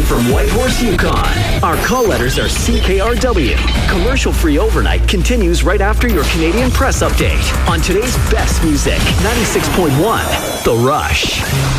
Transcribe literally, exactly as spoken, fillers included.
from Whitehorse, Yukon. Our call letters are C K R W. Commercial-free overnight continues right after your Canadian Press update on today's best music. ninety-six point one, The Rush.